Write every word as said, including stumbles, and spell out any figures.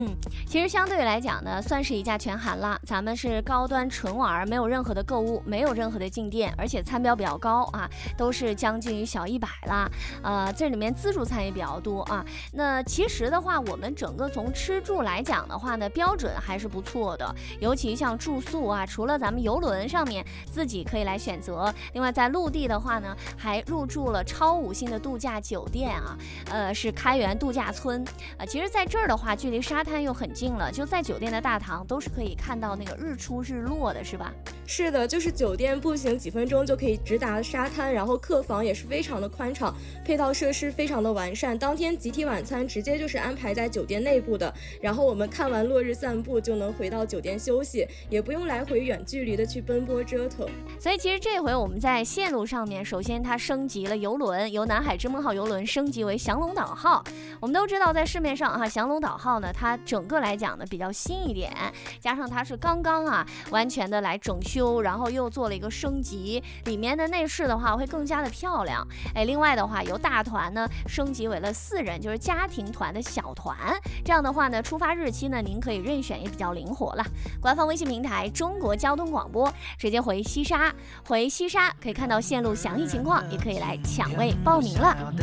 嗯，其实相对来讲呢，算是一价全含了。咱们是高端纯玩，没有任何的购物，没有任何的进店，而且餐标比较高啊，都是将近于小一百啦。呃，这里面自助餐也比较多啊。那其实的话，我们整个从吃住来讲的话呢，标准还是不错的。尤其像住宿啊，除了咱们游轮上面自己可以来选择，另外在陆地的话呢，还入住了超五星的度假酒店啊，呃，是开元度假村啊、呃。其实在这儿的话，距离沙滩又很近了，就在酒店的大堂都是可以看到那个日出日落的，是吧？ 是的，就是酒店步行几分钟就可以直达沙滩，然后客房也是非常的宽敞，配套设施非常的完善。当天集体晚餐直接就是安排在酒店内部的，然后我们看完落日散步就能回到酒店休息，也不用来回远距离的去奔波折腾。 所以其实这回我们在线路上面，首先它升级了游轮，由南海之梦号游轮升级为降龙岛号。我们都知道在市面上啊，降龙岛号呢，它整个来讲呢比较新一点，加上它是刚刚啊完全的来整修，然后又做了一个升级，里面的内饰的话会更加的漂亮。哎，另外的话由大团呢升级为了四人，就是家庭团的小团。这样的话呢，出发日期呢您可以任选，也比较灵活了。官方微信平台中国交通广播，直接回西沙，回西沙可以看到线路详细情况，也可以来抢位报名了。